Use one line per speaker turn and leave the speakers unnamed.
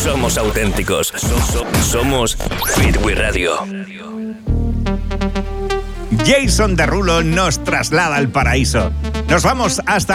Somos auténticos. Somos Hit Wii Radio.
Jason Derulo nos traslada al paraíso. Nos vamos hasta